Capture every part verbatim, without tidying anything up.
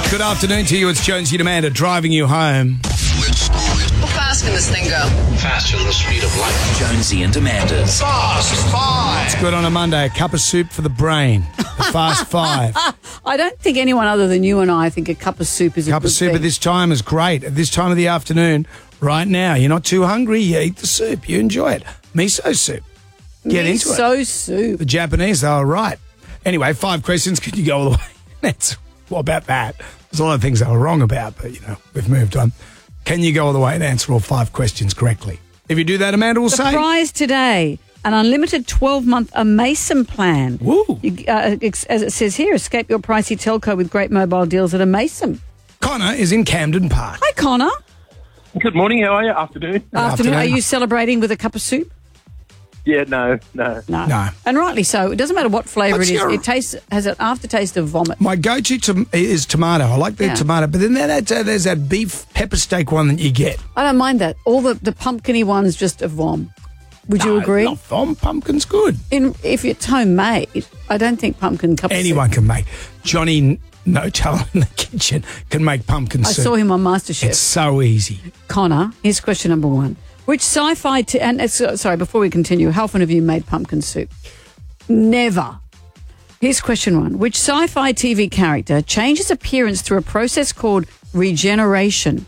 Good afternoon to you. It's Jonesy and Amanda driving you home. How fast can this thing go? Faster than the speed of light. Jonesy and Amanda's Fast Five. It's good on a Monday. A cup of soup for the brain. The Fast Five. I don't think anyone other than you and I think a cup of soup is a Cup good of soup thing. at this time is great. At this time of the afternoon, right now, you're not too hungry. You eat the soup. You enjoy it. Miso soup. Get into it. Miso soup. The Japanese, they were right. Anyway, five questions. Can you go all the way? That's what about that? There's a lot of things they were wrong about, but, you know, we've moved on. Can you go all the way and answer all five questions correctly? If you do that, Amanda will The say... prize today, an unlimited twelve-month Amason plan. Woo. You, uh, ex- as it says here, escape your pricey telco with great mobile deals at Amason. Connor is in Camden Park. Hi, Connor. Good morning, how are you? Afternoon. Afternoon. afternoon. Are you celebrating with a cup of soup? Yeah, no, no. No. No. And rightly so. It doesn't matter what flavour What's it is. your- It tastes has an aftertaste of vomit. My go-to tom- is tomato. I like the Yeah. tomato. But then there's, uh, there's that beef pepper steak one that you get. I don't mind that. All the, the pumpkin-y ones just a vom. Would you No, agree? Not vom. Pumpkin's good. In, if it's homemade, I don't think pumpkin cup of Anyone soup. can make. Johnny No Talent in the kitchen can make pumpkin I soup. saw him on MasterChef. It's so easy. Connor, here's question number one. Which sci-fi... T- and it's, uh, sorry, before we continue, how often have you made pumpkin soup? Never. Here's question one. Which sci-fi T V character changes appearance through a process called regeneration?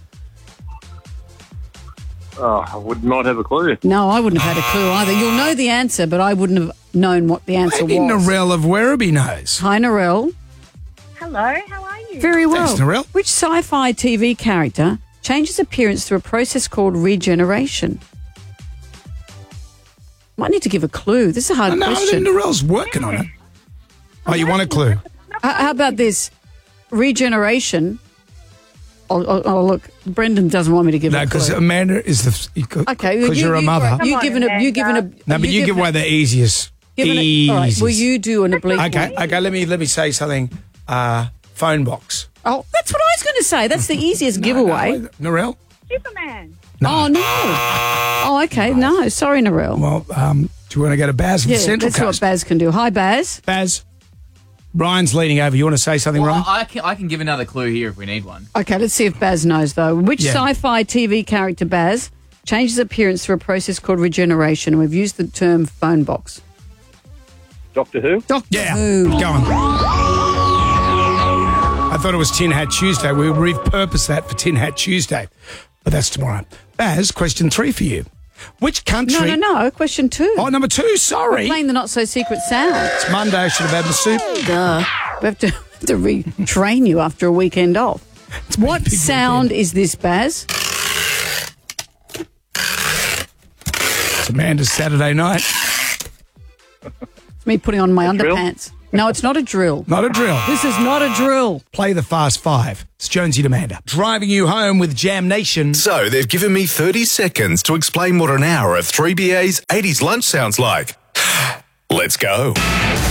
Oh, I would not have a clue. No, I wouldn't have had a clue either. You'll know the answer, but I wouldn't have known what the answer Maybe was. Narelle of Werribee knows. Hi, Narelle. Hello, how are you? Very well. Thanks, Narelle. Which sci-fi T V character changes appearance through a process called regeneration? Might need to give a clue. This is a hard No, I question. think Narelle's working on it. Oh, you want a clue? How, how about this? Regeneration. Oh, oh, oh, look, Brendan doesn't want me to give No, a because clue. Amanda is the... Okay, Because you- you're a you- mother. You Come on, given a you given a Amanda. No, but you, give given- away the easiest. given a- Easiest. all right, will you do an oblique Okay, one? okay, let me, let me say something. Uh, phone box. Oh, that's what I was going to say. That's the easiest giveaway. No, Narelle? Superman. Oh, no. Oh, okay. No, sorry, Narelle. Well, um, do you want to go to Baz from Yeah, the Central that's what Coast? Baz can do. Hi, Baz. Baz, Brian's leaning over. You want to say something, Well, Ryan? I can, I can give another clue here if we need one. Okay, let's see if Baz knows, though. Which Yeah. sci-fi T V character, Baz, changes appearance through a process called regeneration? And we've used the term phone box. Doctor Who? Doctor Yeah, Who. go on. I thought it was Tin Hat Tuesday. We repurposed that for Tin Hat Tuesday, but that's tomorrow. Baz, question three for you. Which country... No, no, no. Question two. Oh, number two, sorry. Playing the not-so-secret sound. It's Monday. I should have had the soup. Duh. We have to, to retrain you after a weekend off. What big sound is this, Baz? It's Amanda's Saturday night. It's me putting on my drill? underpants. No, it's not a drill. Not a drill. This is not a drill. Play the Fast Five. It's Jonesy and Amanda. Driving you home with Jam Nation. So they've given me thirty seconds to explain what an hour of three B A's eighties lunch sounds like. Let's go.